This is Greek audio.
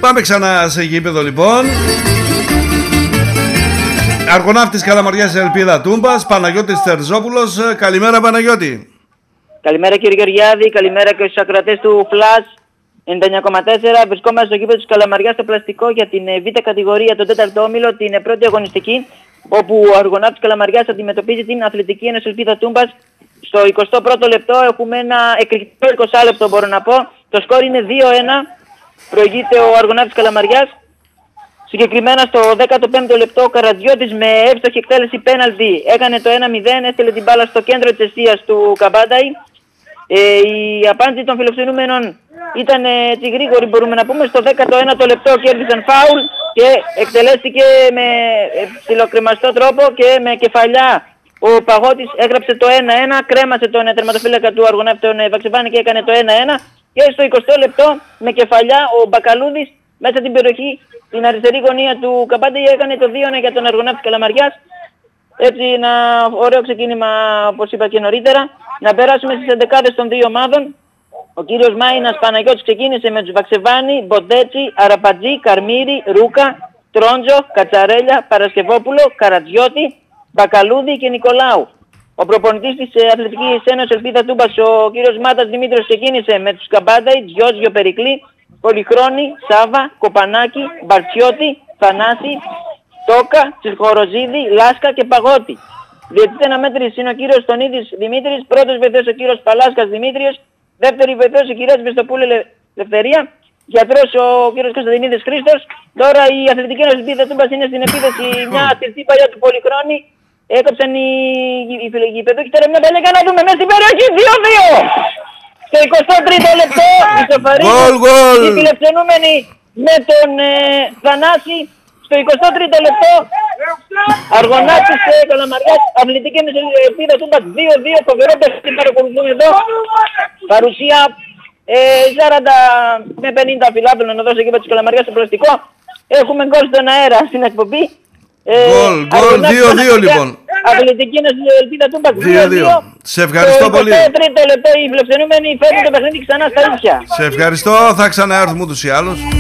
Πάμε ξανά σε γήπεδο λοιπόν. Αργοναύτης Καλαμαριάς Ελπίδα Τούμπας, Παναγιώτης Τερζόπουλος. Καλημέρα Παναγιώτη. Καλημέρα κύριε Γεωργιάδη, καλημέρα και στους ακροατές του Flash 99,4. Βρισκόμαστε στο γήπεδο της Καλαμαριάς στο πλαστικό για την Β' κατηγορία, τον 4ο όμιλο, την πρώτη αγωνιστική, όπου ο Αργοναύτης Καλαμαριάς αντιμετωπίζει την Αθλητική Ένωση Ελπίδα Τούμπας. Στο 21ο λεπτό έχουμε ένα εκρηκτικό 20 λεπτό, μπορώ να πω. Το σκορ είναι 2-1. Προηγείται ο Αργοναύτης Καλαμαριάς. Συγκεκριμένα στο 15ο λεπτό ο Καρατζιώτης με εύστοχη εκτέλεση πέναλτι έκανε το 1-0, έστειλε την μπάλα στο κέντρο της αιστείας του Καμπάνταϊ. Η απάντηση των φιλοξενούμενων ήταν έτσι γρήγορη, μπορούμε να πούμε. Στο 19ο λεπτό κέρδισαν φάουλ και εκτελέστηκε με ψιλοκρεμαστό τρόπο και με κεφαλιά. Ο Παγώτης έγραψε το 1-1, κρέμασε τον τερματοφύλακα του Αργοναύτη τον Βαξεβάνη και έκανε το 1-1. Και στο 20ο λεπτό με κεφαλιά ο Μπακαλούδης μέσα στην περιοχή, την αριστερή γωνία του Καμπάντη, έκανε το 2-1 για τον Αργοναύτη Καλαμαριάς. Έτσι ένα ωραίο ξεκίνημα, όπως είπα και νωρίτερα. Να περάσουμε στις εντεκάδες των δύο ομάδων. Ο κύριος Μάινας Παναγιώτης ξεκίνησε με τους Βαξεβάνη, Μποντέτσι, Αραπατζή, Καρμύρη, Ρούκα, Τρόντζο, Κατσαρέλια, Παρασκευόπουλο, Καρατζιώτη, Μπακαλούδη και Νικολάου. Ο προπονητής της Αθλητικής Ένωσης Ελπίδα Τούμπας, ο κύριος Μάτας Δημήτριος, ξεκίνησε με τους Καμπάνταϊ, Γιώργιο Περικλή, Πολυχρόνη, Σάβα, Κοπανάκη, Μπαρτσιώτη, Θανάση, Τόκα, Τσιρχοροζίδη, Λάσκα και Παγώτη. Διαιτητής αναμέτρησης είναι ο κύριος Τονίδης Δημήτρης, πρώτος βοηθός ο κύριος Παλάσκας Δημήτριος, δεύτερη βοηθός η κυρία Βεστοπούλου Ελευθερία, γιατρός ο κύριος Κωνσταντινίδης Χρήστος. Τώρα η Αθλητική Ένωση Ελπίδα Τούμπας είναι στην επίθεση, μια αστηρτή παλιά του Πολυχρόνη. Έκοψαν οι παιδούκοι, τώρα μια παλιά, να δούμε μέσα στην περιοχή 2-2. Στο 23ο λεπτό ισοφαρίζει οι φιλοξενούμενοι με τον Θανάση. Στο 23ο λεπτό Αργοναύτης Καλαμαριάς, Αθλητική Ένωση Ελπίδα Τούμπας 2-2. Φοβερό παιχνίδι παρακολουθούμε εδώ. Παρουσία 40 με 50 φιλάθλων εδώ στο γήπεδο της Καλαμαριάς στο πλαστικό. Έχουμε γκολ στον αέρα στην εκπομπή. Γκολ 2-2 λοιπόν. Αθλητική Ένωση Ελπίδα Τούμπας 2-2. Σε ευχαριστώ πολύ. Στο 23ο λεπτό οι φιλοξενούμενοι φέρνουν το παιχνίδι ξανά στα ίσια. Σε ευχαριστώ, θα ξαναέρθουμε ούτως ή άλλως.